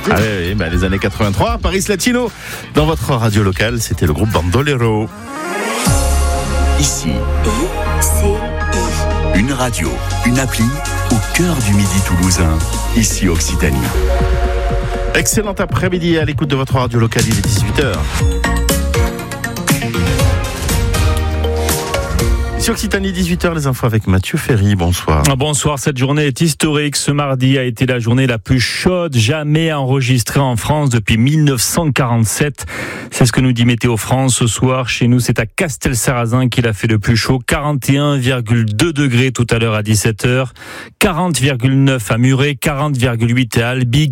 Ah oui, les années 83, Paris Latino. Dans votre radio locale, c'était le groupe Bandolero. Ici, une radio, une appli au cœur du Midi toulousain. Ici Occitanie. Excellent après-midi à l'écoute de votre radio locale, il est 18h. Ici Occitanie, 18h, les infos avec Mathieu Ferry, bonsoir. Bonsoir, cette journée est historique. Ce mardi a été la journée la plus chaude jamais enregistrée en France depuis 1947. C'est ce que nous dit Météo France ce soir. Chez nous, c'est à Castelsarrasin qu'il a fait le plus chaud. 41,2 degrés tout à l'heure à 17h. 40,9 à Muret, 40,8 à Albi,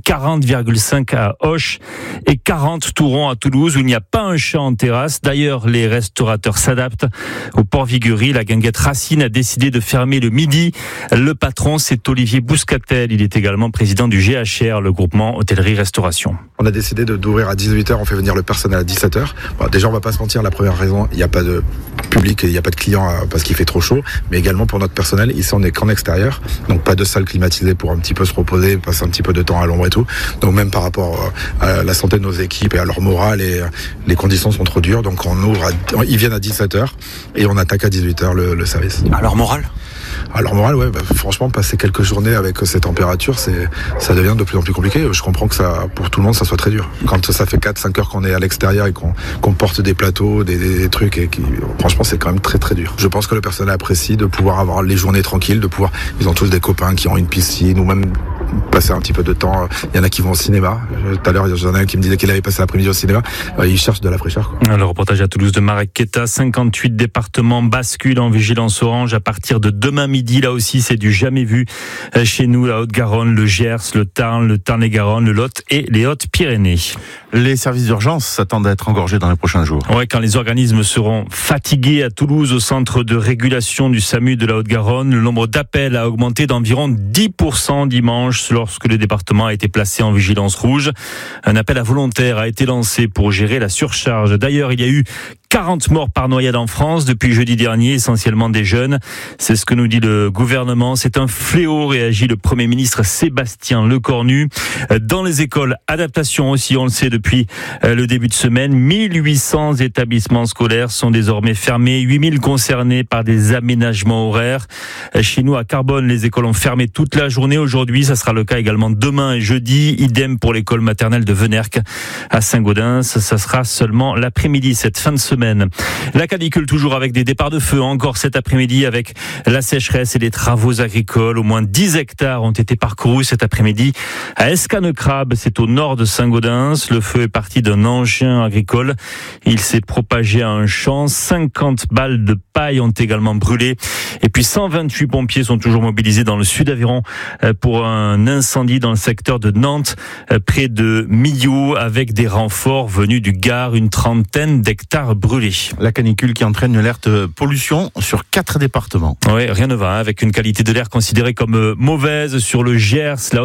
40,5 à Auch et 40 Touron à Toulouse où il n'y a pas un chat en terrasse. D'ailleurs, les restaurateurs s'adaptent. Au Port Viguerie, la guinguette Racine a décidé de fermer le midi. Le patron, c'est Olivier Bouscatel. Il est également président du GHR, le groupement hôtellerie-restauration. On a décidé d'ouvrir à 18h, on fait venir le personnel à 17h. Bon, déjà, on va pas se mentir, la première raison, il n'y a pas de public, il n'y a pas de clients parce qu'il fait trop chaud, mais également pour notre personnel, ici on n'est qu'en extérieur, donc pas de salle climatisée pour un petit peu se reposer, passer un petit peu de temps à l'ombre et tout. Donc même par rapport à la santé de nos équipes et à leur morale, les conditions sont trop dures, donc ils viennent à 17h et on attaque à 18h le service. Alors morale ? Alors moral, ouais, franchement, passer quelques journées avec ces températures, ça devient de plus en plus compliqué. Je comprends que ça, pour tout le monde, ça soit très dur. Quand ça fait 4-5 heures qu'on est à l'extérieur et qu'on porte des plateaux, des trucs, franchement, c'est quand même très très dur. Je pense que le personnel apprécie de pouvoir avoir les journées tranquilles, ils ont tous des copains qui ont une piscine ou même passer un petit peu de temps. Il y en a qui vont au cinéma. Tout à l'heure, il y en a un qui me disait qu'il avait passé l'après-midi au cinéma. Ils cherchent de la fraîcheur, quoi. Le reportage à Toulouse de Marek Keta. 58 départements basculent en vigilance orange à partir de demain midi. Là aussi, c'est du jamais vu chez nous, la Haute-Garonne, le Gers, le Tarn-et-Garonne, le Lot et les Hautes-Pyrénées. Les services d'urgence s'attendent à être engorgés dans les prochains jours. Ouais, quand les organismes seront fatigués à Toulouse, au centre de régulation du SAMU de la Haute-Garonne, le nombre d'appels a augmenté d'environ 10% dimanche lorsque le département a été placé en vigilance rouge. Un appel à volontaires a été lancé pour gérer la surcharge. D'ailleurs, il y a eu 40 morts par noyade en France depuis jeudi dernier, essentiellement des jeunes. C'est ce que nous dit le gouvernement. C'est un fléau, réagit le Premier ministre Sébastien Lecornu. Dans les écoles, adaptation aussi, on le sait depuis le début de semaine. 1800 établissements scolaires sont désormais fermés, 8000 concernés par des aménagements horaires. Chez nous, à Carbone, les écoles ont fermé toute la journée aujourd'hui. Ça sera le cas également demain et jeudi. Idem pour l'école maternelle de Venerque. À Saint-Gaudens, ça sera seulement l'après-midi, cette fin de semaine. La canicule toujours avec des départs de feu encore cet après-midi avec la sécheresse et les travaux agricoles. Au moins 10 hectares ont été parcourus cet après-midi à Escanecrabe, c'est au nord de Saint-Gaudens. Le feu est parti d'un engin agricole. Il s'est propagé à un champ. 50 balles de paille ont également brûlé. Et puis 128 pompiers sont toujours mobilisés dans le sud d'Aveyron pour un incendie dans le secteur de Nantes, près de Millau, avec des renforts venus du Gard, une trentaine d'hectares brûlés. La canicule qui entraîne une alerte pollution sur 4 départements. Oui, rien ne va, avec une qualité de l'air considérée comme mauvaise sur le Gers, la